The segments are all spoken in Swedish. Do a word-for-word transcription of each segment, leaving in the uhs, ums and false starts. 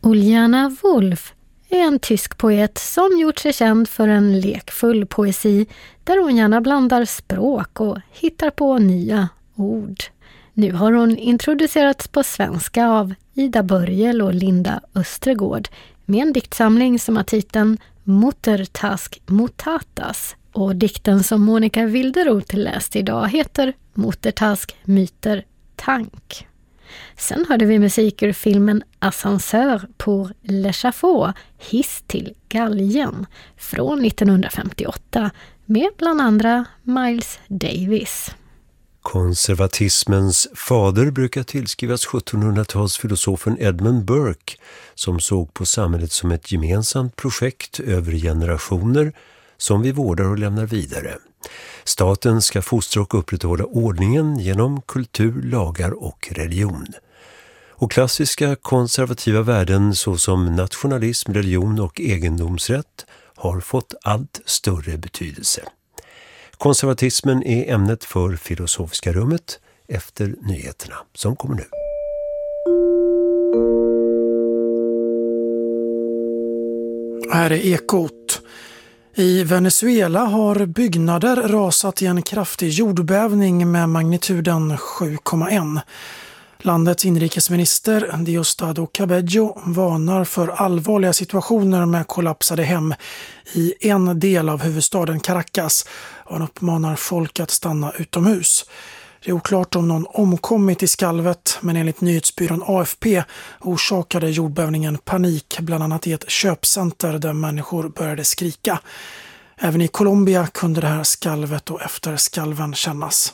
Uljana Wolf är en tysk poet som gjort sig känd för en lekfull poesi där hon gärna blandar språk och hittar på nya ord. Nu har hon introducerats på svenska av Ida Börjel och Linda Östregård med en diktsamling som har titeln Muttertask Mutatas, och dikten som Monica Wilderoth läste idag heter Muttertask Myter Tank. Sen hörde vi musik ur filmen Ascenseur pour l'échafaud, hiss till galgen, från nittonhundrafemtioåtta med bland andra Miles Davis. Konservatismens fader brukar tillskrivas sjuttonhundratalsfilosofen Edmund Burke, som såg på samhället som ett gemensamt projekt över generationer som vi vårdar och lämnar vidare. Staten ska fostra och upprätthålla ordningen genom kultur, lagar och religion. Och klassiska konservativa värden såsom nationalism, religion och egendomsrätt har fått allt större betydelse. Konservatismen är ämnet för Filosofiska rummet efter nyheterna som kommer nu. Här är Ekot. I Venezuela har byggnader rasat i en kraftig jordbävning med magnituden sju komma ett. Landets inrikesminister Diosdado Cabello varnar för allvarliga situationer med kollapsade hem i en del av huvudstaden Caracas, och han uppmanar folk att stanna utomhus. Det är oklart om någon omkommit i skalvet, men enligt nyhetsbyrån A F P orsakade jordbävningen panik bland annat i ett köpcenter där människor började skrika. Även i Colombia kunde det här skalvet och efterskalven kännas.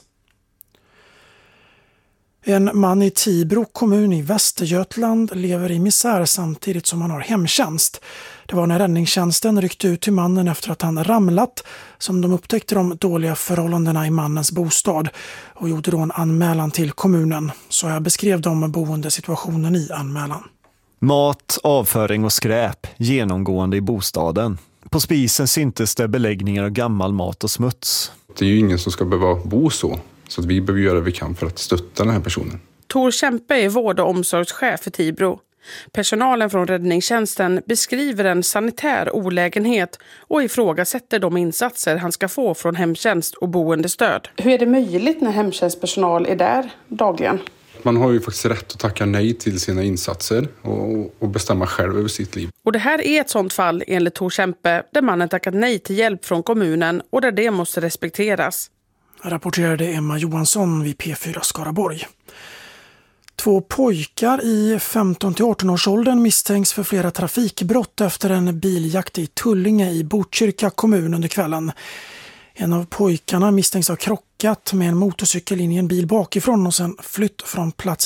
En man i Tibro kommun i Västergötland lever i misär samtidigt som han har hemtjänst. Det var när räddningstjänsten ryckte ut till mannen efter att han ramlat som de upptäckte de dåliga förhållandena i mannens bostad och gjorde då en anmälan till kommunen. Så här beskrev de boendesituationen i anmälan. Mat, avföring och skräp genomgående i bostaden. På spisen syntes det beläggningar av gammal mat och smuts. Det är ju ingen som ska behöva bo så. Så att vi behöver göra vad vi kan för att stötta den här personen. Tor Kempe är vård- och omsorgschef för Tibro. Personalen från räddningstjänsten beskriver en sanitär olägenhet och ifrågasätter de insatser han ska få från hemtjänst och boendestöd. Hur är det möjligt när hemtjänstpersonal är där dagligen? Man har ju faktiskt rätt att tacka nej till sina insatser och, och bestämma själv över sitt liv. Och det här är ett sånt fall enligt Tor Kempe där mannen tackat nej till hjälp från kommunen och där det måste respekteras. Rapporterade Emma Johansson vid P fyra Skaraborg. Två pojkar i femton till arton års åldern misstänks för flera trafikbrott efter en biljakt i Tullinge i Botkyrka kommun under kvällen. En av pojkarna misstänks ha krockat med en motorcykel in i en bil bakifrån och sen flytt från plats